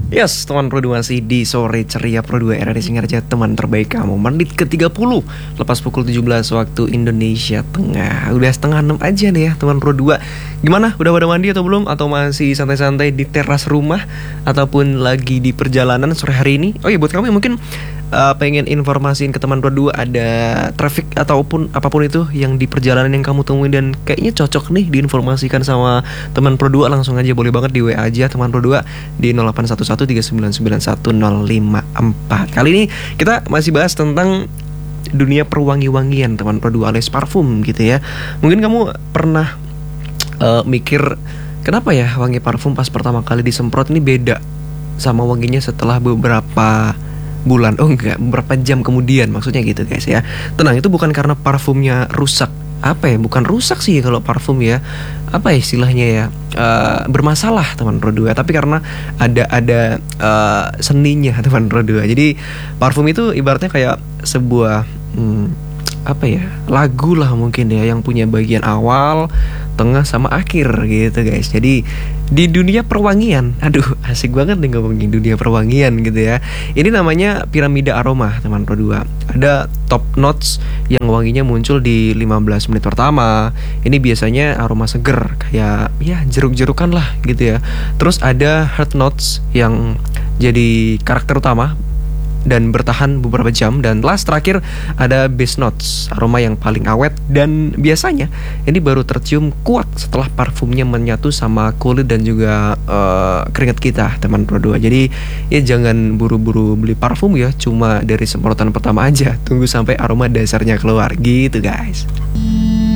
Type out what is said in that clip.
Yes, teman Pro 2 masih di sore ceria Pro 2 era di Singarja, teman terbaik kamu. Menit ke-30 lepas pukul 17 waktu Indonesia Tengah. Udah setengah 6 aja nih ya teman Pro 2. Gimana? Udah pada mandi atau belum? Atau masih santai-santai di teras rumah? Ataupun lagi di perjalanan sore hari ini? Oh iya, buat kamu yang mungkin pengen informasiin ke teman Pro 2 ada traffic ataupun apapun itu yang di perjalanan yang kamu temuin dan kayaknya cocok nih diinformasikan sama teman Pro 2, langsung aja, boleh banget di WA aja teman Pro 2 di 0811399154. Kali ini kita masih bahas tentang dunia perwangi-wangian teman Pro 2 alias parfum gitu ya. Mungkin kamu pernah mikir kenapa ya wangi parfum pas pertama kali disemprot ini beda sama wanginya setelah beberapa bulan, beberapa jam kemudian, maksudnya gitu guys ya. Tenang, itu bukan karena parfumnya rusak. Bukan rusak sih kalau parfum ya. Istilahnya ya, bermasalah teman Pro 2, tapi karena ada seninya teman Pro 2. Jadi parfum itu ibaratnya kayak sebuah lagu lah mungkin ya, yang punya bagian awal, tengah, sama akhir gitu guys. Jadi di dunia perwangian, asik banget nih ngomongin dunia perwangian gitu ya. Ini namanya piramida aroma teman Pro 2. Ada top notes yang wanginya muncul di 15 menit pertama. Ini biasanya aroma seger kayak ya jeruk-jerukan lah gitu ya. Terus ada heart notes yang jadi karakter utama dan bertahan beberapa jam. Dan last terakhir ada base notes, aroma yang paling awet, dan biasanya ini baru tercium kuat setelah parfumnya menyatu sama kulit dan juga keringat kita teman Pro 2. Jadi ya jangan buru-buru beli parfum ya, cuma dari semprotan pertama aja, tunggu sampai aroma dasarnya keluar gitu guys.